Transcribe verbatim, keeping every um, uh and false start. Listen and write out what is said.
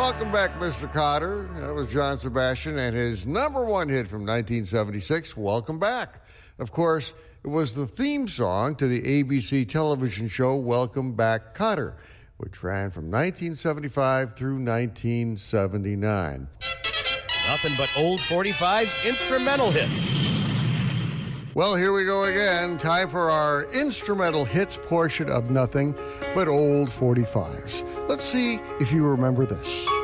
Welcome back, Mister Cotter. That was John Sebastian and his number one hit from nineteen seventy-six, Welcome Back. Of course, it was the theme song to the A B C television show Welcome Back, Kotter, which ran from nineteen seventy-five through nineteen seventy-nine. Nothing but old forty-fives instrumental hits. Well, here we go again. Time for our instrumental hits portion of Nothing But Old forty-fives. Let's see if you remember this.